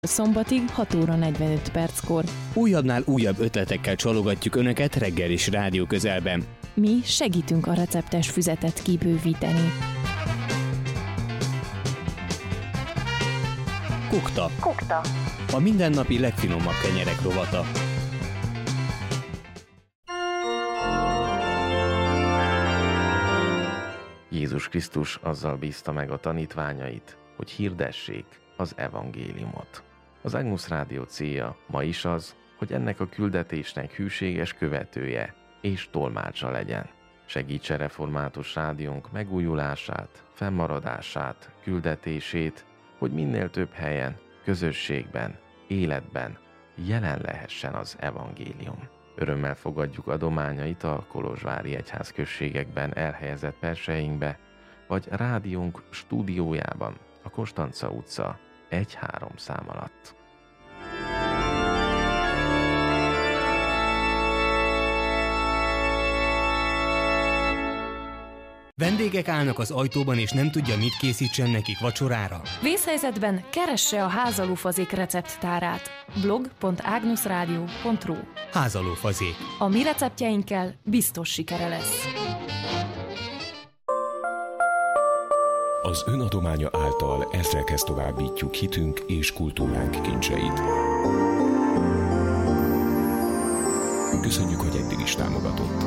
Szombatig 6 óra 45 perckor. Újabbnál újabb ötletekkel csalogatjuk Önöket reggelis rádió közelben. Mi segítünk a receptes füzetet kibővíteni. Kukta. A mindennapi legfinomabb kenyerek rovata. Jézus Krisztus azzal bízta meg a tanítványait, hogy hirdessék az evangéliumot. Az Agnus Rádió célja ma is az, hogy ennek a küldetésnek hűséges követője és tolmácsa legyen. Segítse református rádiónk megújulását, fennmaradását, küldetését, hogy minél több helyen, közösségben, életben jelen lehessen az evangélium. Örömmel fogadjuk adományait a kolozsvári egyházközségekben elhelyezett perseinkbe, vagy rádiónk stúdiójában, a Konstanca utca 1-3 szám alatt. Vendégek állnak az ajtóban, és nem tudja, mit készítsen nekik vacsorára? Vészhelyzetben keresse a házalófazék recepttárát. blog.agnusradio.ru. Házalófazék. A mi receptjeinkkel biztos sikere lesz. Az önadománya által ezrekhez továbbítjuk hitünk és kultúránk kincseit. Köszönjük, hogy eddig is támogatott.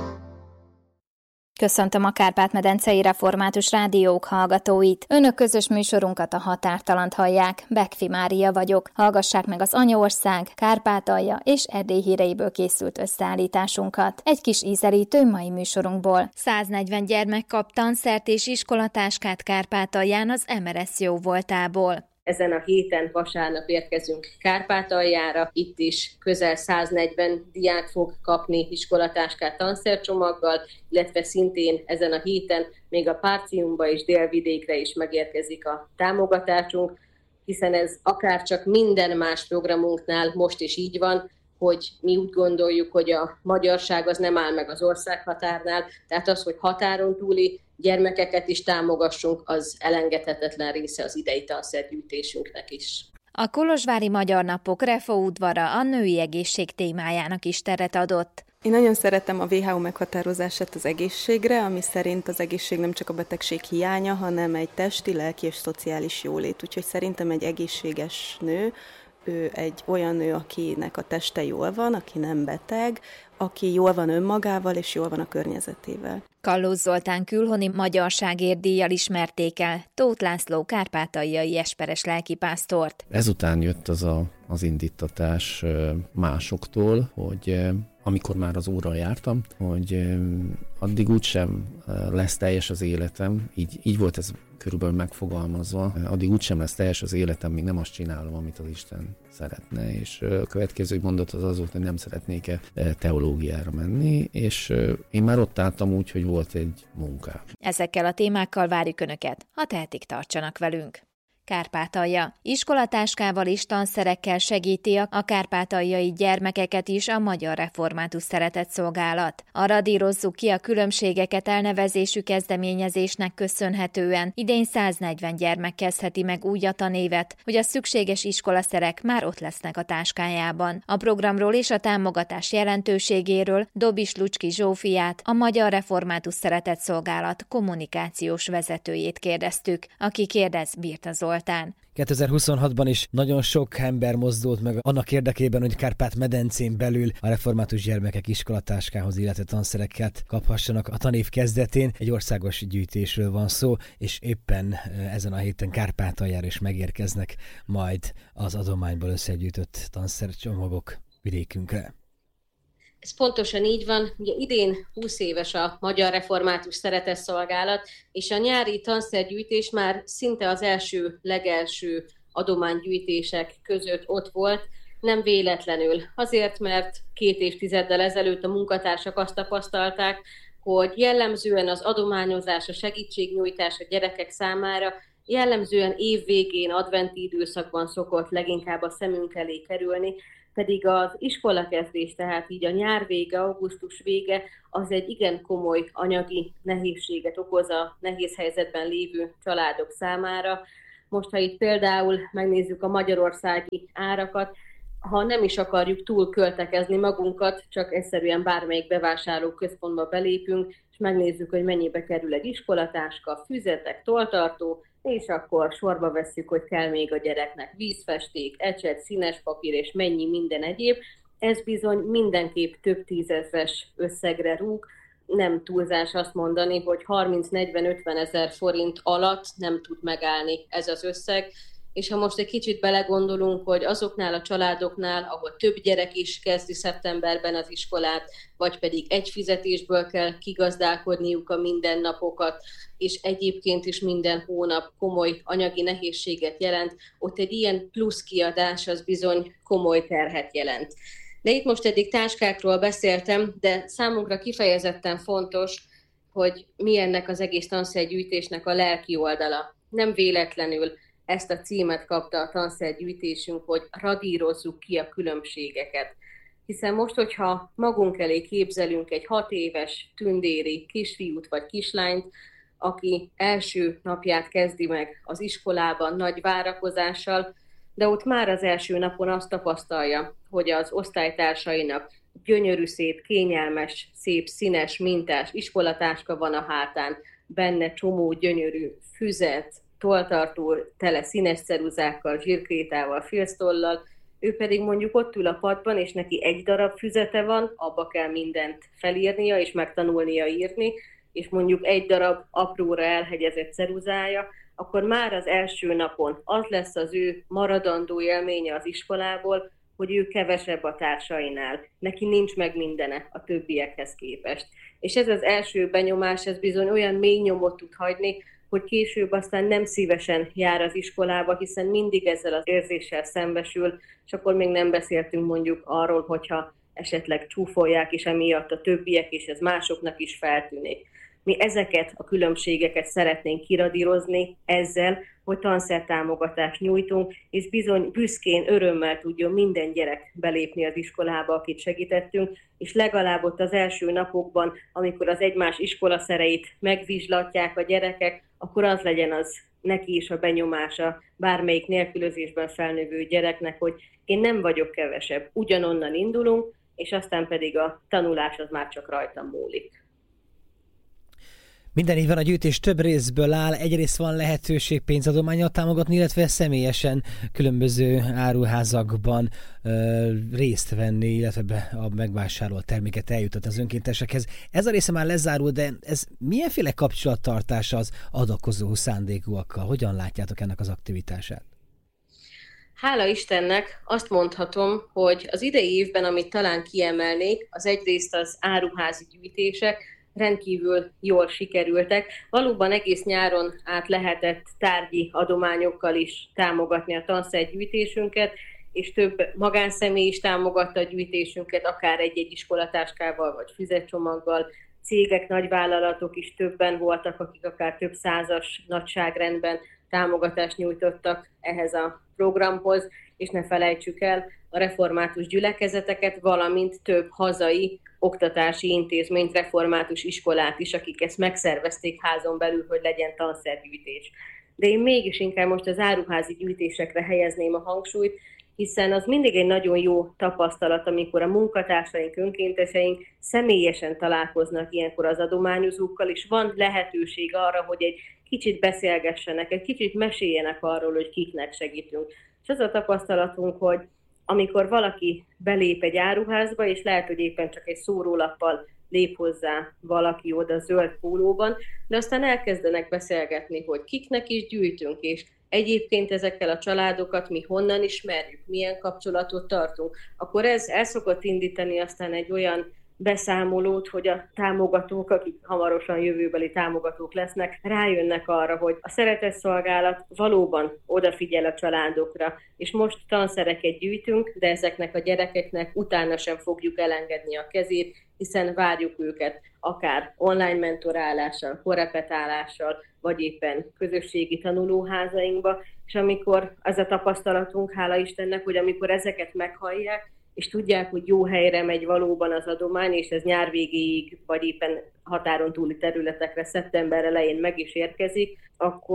Köszöntöm a Kárpát-medencei Református Rádiók hallgatóit. Önök közös műsorunkat, a Határtalant hallják. Bekfi Mária vagyok. Hallgassák meg az Anyaország, Kárpátalja és Erdély híreiből készült összeállításunkat. Egy kis ízelítő mai műsorunkból. 140 gyermek kap tanszert és iskolatáskát Kárpátalján az MRS jóvoltából. Ezen a héten vasárnap érkezünk Kárpátaljára, itt is közel 140 diák fog kapni iskolatáskát tanszercsomaggal, illetve szintén ezen a héten még a Párciumba és Délvidékre is megérkezik a támogatásunk, hiszen ez akár csak minden más programunknál most is így van, hogy mi úgy gondoljuk, hogy a magyarság az nem áll meg az országhatárnál, tehát az, hogy határon túli gyermekeket is támogassunk, az elengedhetetlen része az idei tanszergyűjtésünknek is. A Kolozsvári Magyar Napok Refo udvara a női egészség témájának is teret adott. Én nagyon szeretem a WHO meghatározását az egészségre, ami szerint az egészség nem csak a betegség hiánya, hanem egy testi, lelki és szociális jólét. Úgyhogy szerintem egy egészséges nő, ő egy olyan nő, akinek a teste jól van, aki nem beteg, aki jól van önmagával és jól van a környezetével. Kallós Zoltán külhoni magyarságért díjjal ismerték el Tóth László kárpátaljai esperes lelkipásztort. Ezután jött az indítatás másoktól, hogy amikor már az óra jártam, hogy addig úgysem lesz teljes az életem, így volt ez körülbelül megfogalmazva, addig úgysem lesz teljes az életem, míg nem azt csinálom, amit az Isten szeretne, és a következő mondat az volt, hogy nem szeretnék teológiára menni, és én már ott álltam úgy, hogy volt egy munkám. Ezekkel a témákkal várjuk Önöket, ha tehetik, tartsanak velünk. Kárpátalja. Iskolatáskával és tanszerekkel segíti a kárpátaljai gyermekeket is a Magyar Református Szeretetszolgálat. A Radírozzuk ki a különbségeket elnevezésű kezdeményezésnek köszönhetően idén 140 gyermek kezdheti meg úgy a tanévet, hogy a szükséges iskolaszerek már ott lesznek a táskájában. A programról és a támogatás jelentőségéről Dobis Lucski Zsófiát, a Magyar Református Szeretetszolgálat kommunikációs vezetőjét kérdeztük, aki kérdez Birta Zoltán. 2026-ban is nagyon sok ember mozdult meg annak érdekében, hogy Kárpát-medencén belül a református gyermekek iskolatáskához, illetve tanszereket kaphassanak a tanév kezdetén. Egy országos gyűjtésről van szó, és éppen ezen a héten Kárpátaljára is megérkeznek majd az adományból összegyűjtött tanszercsomagok vidékünkre. Ez pontosan így van. Ugye idén 20 éves a Magyar Református Szeretetszolgálat, és a nyári tanszergyűjtés már szinte az legelső adománygyűjtések között ott volt, nem véletlenül. Azért, mert 2 évtizeddel ezelőtt a munkatársak azt tapasztalták, hogy jellemzően az adományozás, a segítségnyújtás a gyerekek számára jellemzően évvégén, adventi időszakban szokott leginkább a szemünk elé kerülni, pedig az iskolakezdés, tehát így a nyár vége, augusztus vége, az egy igen komoly anyagi nehézséget okoz a nehéz helyzetben lévő családok számára. Most, ha itt például megnézzük a magyarországi árakat, ha nem is akarjuk túl költekezni magunkat, csak egyszerűen bármelyik bevásárlóközpontba belépünk, és megnézzük, hogy mennyibe kerül egy iskolatáska, füzetek, tolltartó, és akkor sorba vesszük, hogy kell még a gyereknek vízfesték, ecset, színes papír és mennyi minden egyéb. Ez bizony mindenképp több tízezres összegre rúg. Nem túlzás azt mondani, hogy 30-40-50 ezer forint alatt nem tud megállni ez az összeg. És ha most egy kicsit belegondolunk, hogy azoknál a családoknál, ahol több gyerek is kezdi szeptemberben az iskolát, vagy pedig egy fizetésből kell kigazdálkodniuk a mindennapokat, és egyébként is minden hónap komoly anyagi nehézséget jelent, ott egy ilyen plusz kiadás az bizony komoly terhet jelent. De itt most eddig táskákról beszéltem, de számunkra kifejezetten fontos, hogy mi ennek az egész tanszergyűjtésnek a lelki oldala. Nem véletlenül ezt a címet kapta a tanszergyűjtésünk, hogy radírozzuk ki a különbségeket. Hiszen most, hogyha magunk elé képzelünk egy 6 éves tündéri kisfiút vagy kislányt, aki első napját kezdi meg az iskolában nagy várakozással, de ott már az első napon azt tapasztalja, hogy az osztálytársainak gyönyörű, szép, kényelmes, szép, színes, mintás iskolatáska van a hátán, benne csomó gyönyörű füzet, tolltartó, tele színes ceruzákkal, zsírkrétával, filctollal, ő pedig mondjuk ott ül a padban, és neki egy darab füzete van, abba kell mindent felírnia és megtanulnia írni, és mondjuk egy darab apróra elhegyezett ceruzája, akkor már az első napon az lesz az ő maradandó élménye az iskolából, hogy ő kevesebb a társainál. Neki nincs meg mindene a többiekhez képest. És ez az első benyomás, ez bizony olyan mély nyomot tud hagyni, hogy később aztán nem szívesen jár az iskolába, hiszen mindig ezzel az érzéssel szembesül, és akkor még nem beszéltünk mondjuk arról, hogyha esetleg csúfolják is emiatt a többiek, és ez másoknak is feltűnik. Mi ezeket a különbségeket szeretnénk kiradírozni ezzel, hogy tanszertámogatást nyújtunk, és bizony büszkén, örömmel tudjon minden gyerek belépni az iskolába, akit segítettünk, és legalább ott az első napokban, amikor az egymás iskolaszereit megvizslatják a gyerekek, akkor az legyen az neki is a benyomása bármelyik nélkülözésben felnövő gyereknek, hogy én nem vagyok kevesebb, ugyanonnan indulunk, és aztán pedig a tanulás az már csak rajtam múlik. Minden évben a gyűjtés több részből áll, egyrészt van lehetőség pénzadománnyal támogatni, illetve személyesen különböző áruházakban részt venni, illetve a megvásárolt terméket eljutatni az önkéntesekhez. Ez a része már lezárul, de ez milyenféle kapcsolattartás az adakozó szándékúakkal? Hogyan látjátok ennek az aktivitását? Hála Istennek azt mondhatom, hogy az idei évben, amit talán kiemelnék, az egyrészt az áruházi gyűjtések, rendkívül jól sikerültek. Valóban egész nyáron át lehetett tárgyi adományokkal is támogatni a tanszergyűjtésünket, és több magánszemély is támogatta a gyűjtésünket, akár egy-egy iskolatáskával vagy füzetcsomaggal. Cégek, nagyvállalatok is többen voltak, akik akár több százas nagyságrendben támogatást nyújtottak ehhez a programhoz, és ne felejtsük el a református gyülekezeteket, valamint több hazai oktatási intézményt, református iskolát is, akik ezt megszervezték házon belül, hogy legyen tanszergyűjtés. De én mégis inkább most az áruházi gyűjtésekre helyezném a hangsúlyt, hiszen az mindig egy nagyon jó tapasztalat, amikor a munkatársaink, önkénteseink személyesen találkoznak ilyenkor az adományozókkal, és van lehetőség arra, hogy egy kicsit beszélgessenek, egy kicsit meséljenek arról, hogy kiknek segítünk. És az a tapasztalatunk, hogy amikor valaki belép egy áruházba, és lehet, hogy éppen csak egy szórólappal lép hozzá valaki oda zöld pólóban, de aztán elkezdenek beszélgetni, hogy kiknek is gyűjtünk, és egyébként ezekkel a családokat mi honnan ismerjük, milyen kapcsolatot tartunk, akkor ez el szokott indítani aztán egy olyan beszámolót, hogy a támogatók, akik hamarosan jövőbeli támogatók lesznek, rájönnek arra, hogy a szeretetszolgálat valóban odafigyel a családokra, és most tanszereket gyűjtünk, de ezeknek a gyerekeknek utána sem fogjuk elengedni a kezét, hiszen várjuk őket akár online mentorálással, korepetálással, vagy éppen közösségi tanulóházainkba, és amikor az a tapasztalatunk, hála Istennek, hogy amikor ezeket meghallják, és tudják, hogy jó helyre megy valóban az adomány, és ez nyár végéig, vagy éppen határon túli területekre szeptember elején meg is érkezik, akkor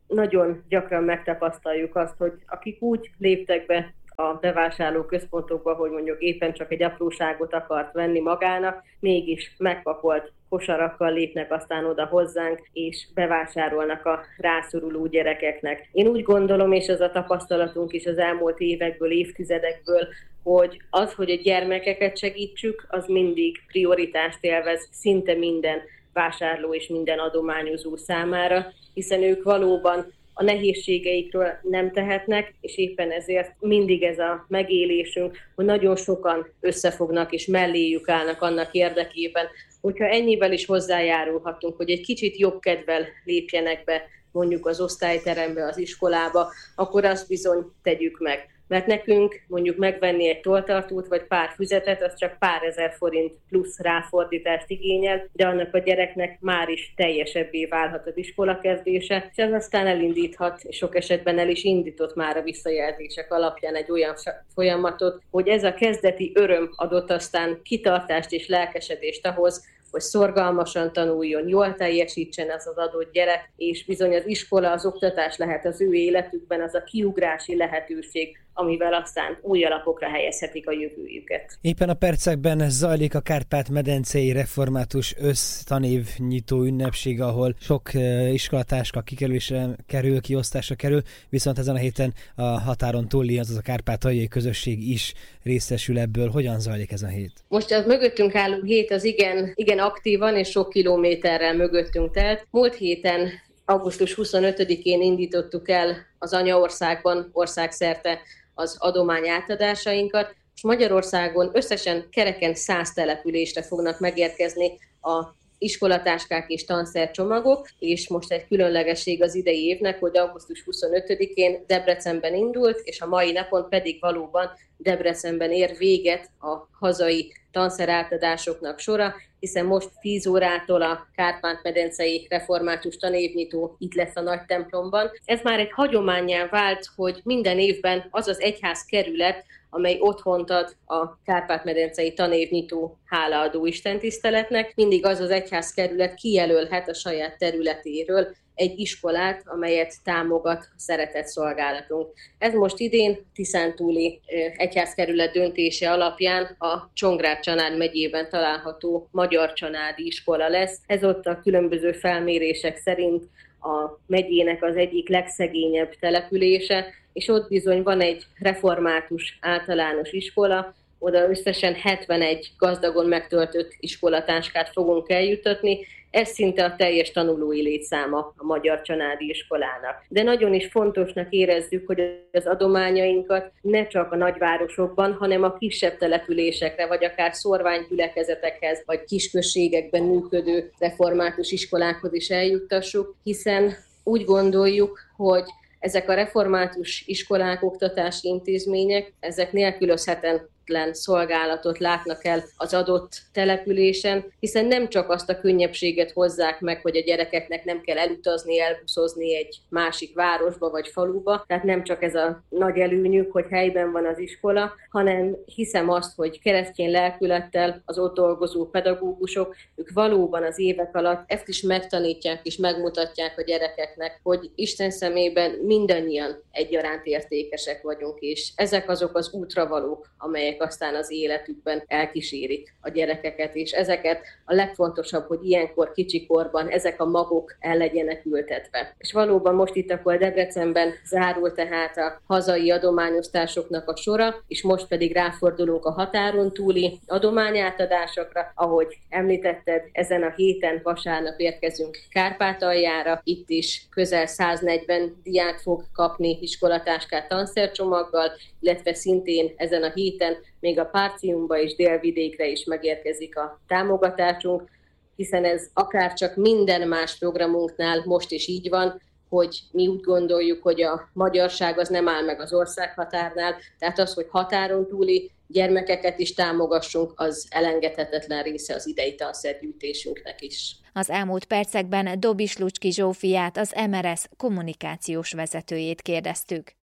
nagyon gyakran megtapasztaljuk azt, hogy akik úgy léptek be a bevásárló központokba, hogy mondjuk éppen csak egy apróságot akart venni magának, mégis megpakolt kosarakkal lépnek aztán oda hozzánk, és bevásárolnak a rászoruló gyerekeknek. Én úgy gondolom, és ez a tapasztalatunk is az elmúlt évekből, évtizedekből, hogy az, hogy a gyermekeket segítsük, az mindig prioritást élvez szinte minden vásárló és minden adományozó számára, hiszen ők valóban a nehézségeikről nem tehetnek, és éppen ezért mindig ez a megélésünk, hogy nagyon sokan összefognak és melléjük állnak annak érdekében, hogyha ennyivel is hozzájárulhatunk, hogy egy kicsit jobb kedvel lépjenek be mondjuk az osztályterembe, az iskolába, akkor azt bizony tegyük meg. Mert nekünk mondjuk megvenni egy tolltartót vagy pár füzetet, az csak pár ezer forint plusz ráfordítást igényel, de annak a gyereknek már is teljesebbé válhat az iskola kezdése, és ez aztán elindíthat, és sok esetben el is indított már a visszajelzések alapján egy olyan folyamatot, hogy ez a kezdeti öröm adott aztán kitartást és lelkesedést ahhoz, hogy szorgalmasan tanuljon, jól teljesítsen az adott gyerek, és bizony az iskola, az oktatás lehet az ő életükben az a kiugrási lehetőség, amivel aztán új alapokra helyezhetik a jövőjüket. Éppen a percekben zajlik a Kárpát-medencei református össztanév nyitó ünnepség, ahol sok iskolatáska kikerülésre kerül, kiosztásra kerül, viszont ezen a héten a határon túli, azaz a kárpátaljai közösség is részesül ebből. Hogyan zajlik ez a hét? Most a mögöttünk álló hét az igen aktívan és sok kilométerrel mögöttünk telt. Múlt héten augusztus 25-én indítottuk el az anyaországban országszerte az adomány átadásainkat, és Magyarországon összesen kereken 100 településre fognak megérkezni a iskolatáskák és tanszercsomagok, és most egy különlegesség az idei évnek, hogy augusztus 25-én Debrecenben indult, és a mai napon pedig valóban Debrecenben ér véget a hazai tanszerátadásoknak sora, hiszen most 10 órától a Kárpát-medencei református tanévnyitó itt lesz a nagy templomban. Ez már egy hagyománnyá vált, hogy minden évben az az egyházkerület, amely otthont ad a Kárpát-medencei tanévnyitó hálaadó istentiszteletnek, mindig az az egyházkerület kijelölhet a saját területéről egy iskolát, amelyet támogat a szeretetszolgálatunk. Ez most idén Tiszántúli egyházkerület döntése alapján a Csongrád-Csanád megyében található Magyar Csanádi Iskola lesz. Ez ott a különböző felmérések szerint a megyének az egyik legszegényebb települése, és ott bizony van egy református általános iskola, oda összesen 71 gazdagon megtöltött iskolatáskát fogunk eljuttatni, ez szinte a teljes tanulói létszáma a Magyar Csanádi Iskolának. De nagyon is fontosnak érezzük, hogy az adományainkat ne csak a nagyvárosokban, hanem a kisebb településekre, vagy akár szórványgyülekezetekhez, vagy kisközségekben működő református iskolákhoz is eljuttassuk, hiszen úgy gondoljuk, hogy ezek a református iskolák, oktatási intézmények, ezek nélkülözhetetlen szolgálatot látnak el az adott településen, hiszen nem csak azt a könnyebbséget hozzák meg, hogy a gyerekeknek nem kell elutazni, elbuszozni egy másik városba vagy faluba, tehát nem csak ez a nagy előnyük, hogy helyben van az iskola, hanem hiszem azt, hogy keresztény lelkülettel az ott dolgozó pedagógusok, ők valóban az évek alatt ezt is megtanítják és megmutatják a gyerekeknek, hogy Isten szemében mindannyian egyaránt értékesek vagyunk, és ezek azok az útravalók, amelyek aztán az életükben elkísérik a gyerekeket, és ezeket a legfontosabb, hogy ilyenkor kicsikorban ezek a magok el legyenek ültetve. És valóban most itt akkor Debrecenben zárul tehát a hazai adományosztásoknak a sora, és most pedig ráfordulunk a határon túli adományátadásokra. Ahogy említetted, ezen a héten vasárnap érkezünk Kárpátaljára, itt is közel 140 diák fog kapni iskolatáskát tanszercsomaggal, illetve szintén ezen a héten még a Párciumba és Délvidékre is megérkezik a támogatásunk, hiszen ez akár csak minden más programunknál most is így van, hogy mi úgy gondoljuk, hogy a magyarság az nem áll meg az országhatárnál, tehát az, hogy határon túli gyermekeket is támogassunk, az elengedhetetlen része az idei tanszergyűjtésünknek is. Az elmúlt percekben Dobis Lucski Zsófiát, az MRS kommunikációs vezetőjét kérdeztük.